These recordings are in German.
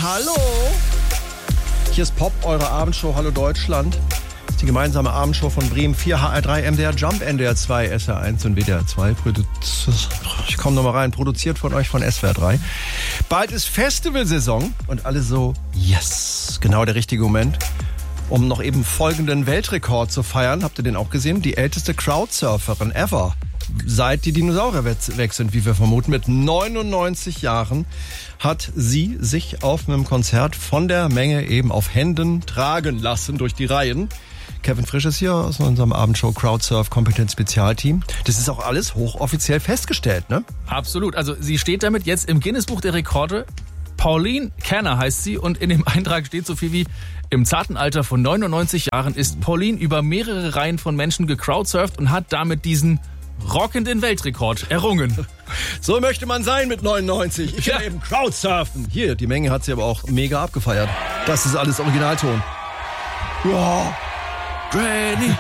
hallo. Hier ist Pop, eure Abendshow. Hallo Deutschland. Das ist die gemeinsame Abendshow von Bremen 4, HR3, MDR Jump, NDR 2, SR1 und WDR 2. Ich komme nochmal rein. Produziert von euch von SWR 3. Bald ist Festivalsaison und alle so, yes, genau der richtige Moment, um noch eben folgenden Weltrekord zu feiern. Habt ihr den auch gesehen? Die älteste Crowdsurferin ever. Seit die Dinosaurier weg sind, wie wir vermuten. Mit 99 Jahren hat sie sich auf einem Konzert von der Menge eben auf Händen tragen lassen durch die Reihen. Kevin Frisch ist hier aus unserem Abendshow Crowdsurf Kompetenz Spezialteam. Das ist auch alles hochoffiziell festgestellt, ne? Absolut. Also sie steht damit jetzt im Guinness-Buch der Rekorde. Pauline Canner heißt sie und in dem Eintrag steht so viel wie: Im zarten Alter von 99 Jahren ist Pauline über mehrere Reihen von Menschen gecrowdsurft und hat damit diesen rockenden Weltrekord errungen. So möchte man sein mit 99. Ich will eben Crowdsurfen. Hier, die Menge hat sie aber auch mega abgefeiert. Das ist alles Originalton. Ja. Granny.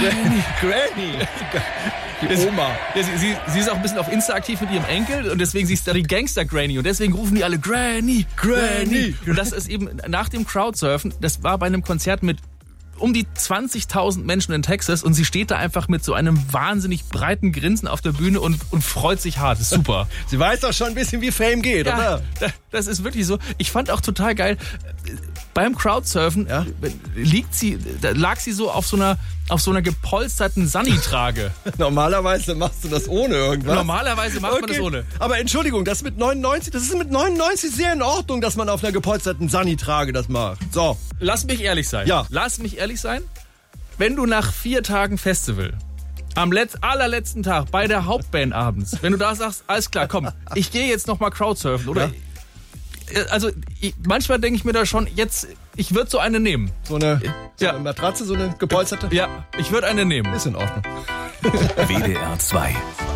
Die Oma. Ja, sie ist auch ein bisschen auf Insta aktiv mit ihrem Enkel und deswegen sie ist da die Gangster-Granny und deswegen rufen die alle Granny. Und das ist eben nach dem Crowdsurfen, das war bei einem Konzert mit um die 20.000 Menschen in Texas und sie steht da einfach mit so einem wahnsinnig breiten Grinsen auf der Bühne und freut sich hart. Das ist super. Sie weiß doch schon ein bisschen, wie Fame geht, oder? Das ist wirklich so. Ich fand auch total geil, beim Crowdsurfen lag sie so auf so einer gepolsterten Sunny-Trage. Normalerweise machst du das ohne irgendwas. Normalerweise macht man das ohne. Aber Entschuldigung, das ist mit 99 sehr in Ordnung, dass man auf einer gepolsterten Sunny-Trage das macht. So. Lass mich ehrlich sein. Ja. Lass mich ehrlich sein. Wenn du nach 4 Tagen Festival, am allerletzten Tag, bei der Hauptband abends, wenn du da sagst, alles klar, komm, ich gehe jetzt nochmal Crowdsurfen, oder? Ja. Also, manchmal denke ich mir da schon, jetzt, ich würde so eine nehmen. So eine Matratze, so eine gepolsterte? Ja, ich würde eine nehmen. Ist in Ordnung. WDR 2